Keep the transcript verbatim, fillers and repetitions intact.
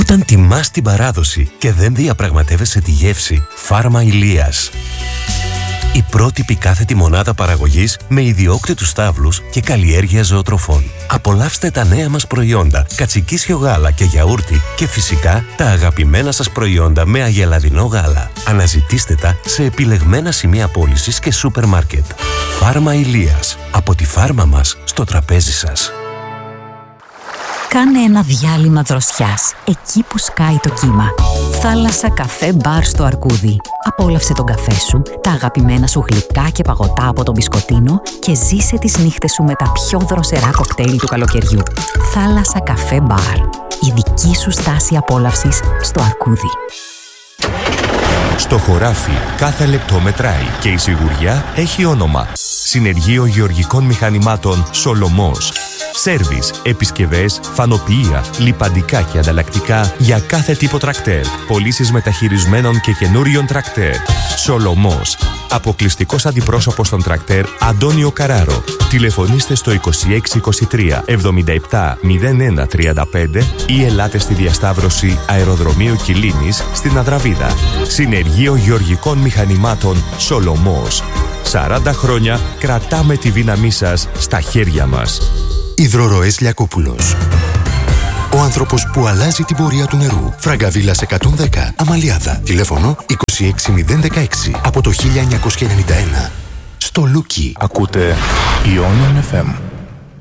Όταν τιμάς την παράδοση και δεν διαπραγματεύεσαι τη γεύση, Φάρμα Ηλίας. Η πρότυπη κάθετη μονάδα παραγωγής με ιδιόκτητους στάβλους και καλλιέργεια ζωοτροφών. Απολαύστε τα νέα μας προϊόντα, κατσικίσιο γάλα και γιαούρτι και φυσικά τα αγαπημένα σας προϊόντα με αγελαδινό γάλα. Αναζητήστε τα σε επιλεγμένα σημεία πώλησης και σούπερ μάρκετ. Φάρμα Ηλίας. Από τη φάρμα μας στο τραπέζι σας. Κάνε ένα διάλειμμα δροσιάς, εκεί που σκάει το κύμα. Θάλασσα, καφέ, μπαρ στο Αρκούδι. Απόλαυσε τον καφέ σου, τα αγαπημένα σου γλυκά και παγωτά από τον μπισκοτίνο και ζήσε τις νύχτες σου με τα πιο δροσερά κοκτέιλ του καλοκαιριού. Θάλασσα, καφέ, μπαρ. Η δική σου στάση απόλαυσης στο Αρκούδι. Στο χωράφι κάθε λεπτό μετράει και η σιγουριά έχει όνομα. Συνεργείο Γεωργικών Μηχανημάτων Σολομός. Σέρβις, επισκευές, φανοποιεία, λιπαντικά και ανταλλακτικά για κάθε τύπο τρακτέρ. Πωλήσεις μεταχειρισμένων και καινούριων τρακτέρ. Σολομός. Αποκλειστικός αντιπρόσωπος των τρακτέρ Αντώνιο Καράρο. Τηλεφωνήστε στο είκοσι έξι είκοσι τρία εβδομήντα επτά μηδέν ένα τριάντα πέντε ή ελάτε στη διασταύρωση Αεροδρομίου Κιλίνης στην Αδραβίδα. Συνεργείο Γεωργικών Μηχανημάτων Σολομός. σαράντα χρόνια κρατάμε τη δύναμή σας στα χέρια μας. Υδροροές Λιακόπουλος. Ο άνθρωπος που αλλάζει την πορεία του νερού. Φραγκαβίλας εκατόν δέκα, Αμαλιάδα. Τηλέφωνο είκοσι έξι μηδέν δεκαέξι από το χίλια εννιακόσια ενενήντα ένα. Στο Λούκι. Ακούτε Ionian εφ εμ.